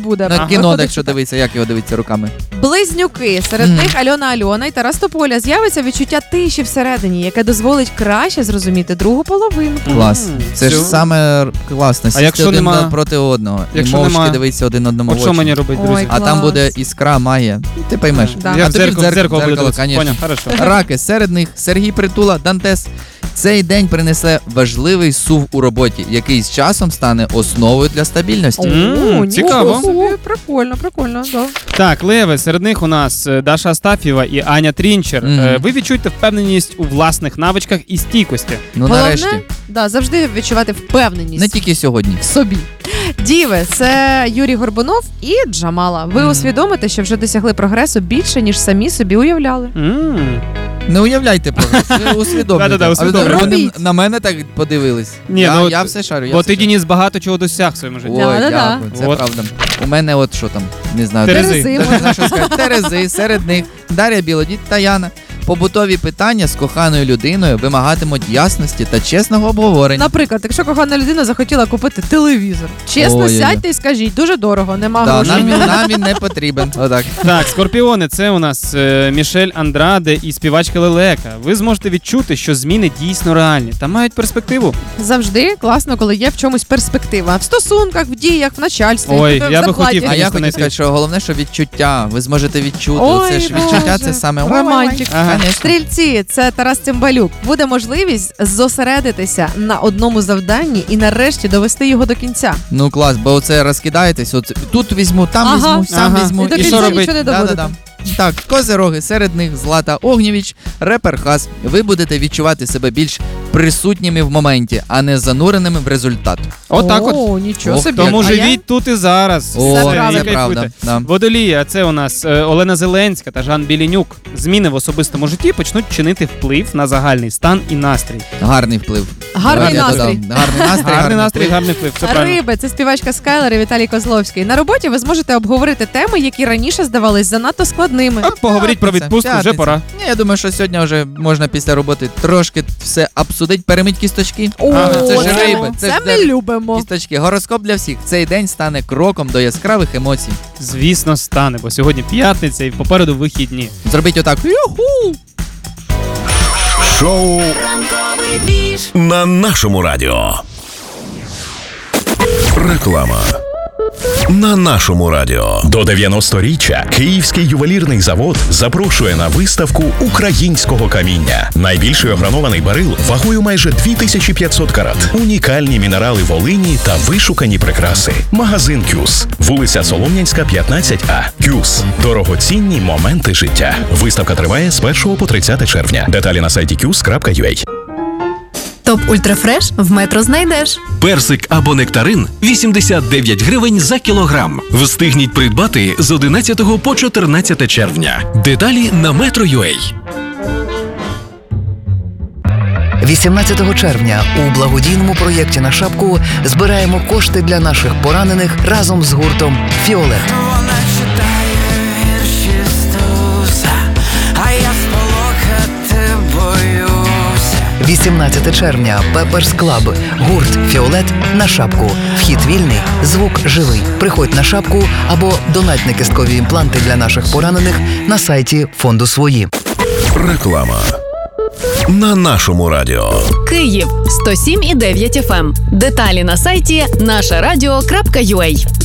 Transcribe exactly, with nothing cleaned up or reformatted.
буде. На А, кіно, виходить, якщо що так. дивитися, як його дивитися руками. Близнюки. Серед Мгм. них Альона Альона і Тарас Тополя. З'явиться відчуття тиші всередині, яке дозволить краще зрозуміти другу половинку. Клас. Це ж Цю- саме класно. Сісти якщо один нема- проти одного. якщо і мовчки нема- дивитися один одному От в що очі. мені робити, Ой, друзі? А там клас. буде іскра, магія. Ти поймеш. Да. Я А в тобі дзеркало, в дзеркало буду дивитися. конечно. Поняв, хорошо. Раки, серед них Сергій Притула, Дантес. Цей день принесе важливий сув у роботі, який з часом стане основою для стабільності. М, О, цікаво. нічого собі. Прикольно, прикольно, да. Так, леви, серед них у нас е, Даша Астафєва і Аня Трінчер. Мгм. Е, Ви відчуєте впевненість у власних навичках і стійкості. Ну Головне, нарешті. да, завжди відчувати впевненість Не тільки сьогодні. в собі. Діви, це Юрій Горбунов і Джамала. Ви Мгм. усвідомите, що вже досягли прогресу більше, ніж самі собі уявляли. М. Не уявляйте прогрес, ви усвідомлюєте. Да-да-да, А ви усвідомлюю. добре, вони Робіть. на мене так подивились. Ні, я, ну, я все шарю. Я Бо все ти, шарю. Дініс, багато чого досяг в своєму житті. Ой, Да-да-да. дякую, це От. правда. У мене от що там, не знаю. Терези. Терези, Не можна. знаю, що сказати. Терези, серед них Дар'я Білодід та Яна. Побутові питання з коханою людиною вимагатимуть ясності та чесного обговорення. Наприклад, якщо кохана людина захотіла купити телевізор, чесно Ой-ой-ой. сядьте і скажіть, дуже дорого, нема Да, грошей. нам, він- нам він не потрібен. Отак. Так, скорпіони, це у нас е, Мішель Андраде і співачка Лелека. Ви зможете відчути, що зміни дійсно реальні та мають перспективу. Завжди класно, коли є в чомусь перспектива. В стосунках, в діях, в начальстві, Ой, в я би зарплаті. хотів, А я Звісно, хотів знайти. сказати, що головне, що відчуття. Ви зможете відчути. Ой, Це ж відчуття, Боже. це саме Романтик. Ага. Конечно. Стрільці, це Тарас Цимбалюк. Буде можливість зосередитися на одному завданні і нарешті довести його до кінця. Ну клас, бо оце розкидаєтесь, от тут візьму, там Ага. візьму, сам Ага. візьму. І до І кінця що робить? нічого не доводити. Да-да-да. Так, козироги, серед них Злата Огнєвіч, репер Хас. Ви будете відчувати себе більш присутніми в моменті, а не зануреними в результат. Отак от. О, нічого Ох, собі. Тому А я- живіть тут і зараз. О, Все Все, правда. і це кайфуйте. правда. Да. Водолії, а це у нас е, Олена Зеленська та Жан Білінюк. Зміни в особистому житті почнуть чинити вплив на загальний стан і настрій. Гарний вплив. Гарний Я настрій. додам. Гарний настрій, Гарний настрій, вплив. гарний вплив. Все правильно. Риби, це співачка Скайлер і Віталій Козловський. На роботі ви зможете обговорити теми, які раніше здавались занадто складними. А поговоріть про П'ятниця, відпустку, вже п'ятниця. пора. Ні, я думаю, що сьогодні вже можна після роботи трошки все обсудити, перемить кісточки. О, А, це ж це- риби, це це ж ми де- любимо. Кісточки. Гороскоп для всіх. Цей день стане кроком до яскравих емоцій. Звісно, стане, бо сьогодні п'ятниця і попереду вихідні. Зробіть отак. Юху! Шоу на нашому радіо. Реклама. На нашому радіо. До дев'яносторіччя Київський ювелірний завод запрошує на виставку українського каміння. Найбільший огранований барил вагою майже дві тисячі п'ятсот карат. Унікальні мінерали Волині та вишукані прикраси. Магазин «Кюс». Вулиця Солом'янська, п'ятнадцять А. «Кюс». Дорогоцінні моменти життя. Виставка триває з першого по тридцяте червня. Деталі на сайті кюс крапка ю а. Топ Ультрафреш в Метро знайдеш. Персик або нектарин – вісімдесят дев'ять гривень за кілограм. Встигніть придбати з одинадцятого по чотирнадцяте червня. Деталі на метро крапка ю а. вісімнадцятого червня у благодійному проєкті «На шапку» збираємо кошти для наших поранених разом з гуртом «Фіолет». Вона читає вірші Стуса, а я сполохати боюся. вісімнадцятого червня Пеперс Клаб. Гурт «Фіолет» «На шапку». Вхід вільний, звук живий. Приходь на шапку або донать на кісткові імпланти для наших поранених на сайті фонду «Свої». Реклама. На нашому радіо. Київ сто сім і дев'ять еф ем. Деталі на сайті наша радіо крапка ю а.